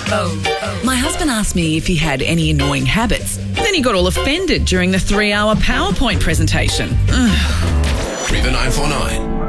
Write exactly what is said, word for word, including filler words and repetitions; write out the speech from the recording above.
My husband asked me if he had any annoying habits. Then he got all offended during the three-hour PowerPoint presentation. River nine four nine.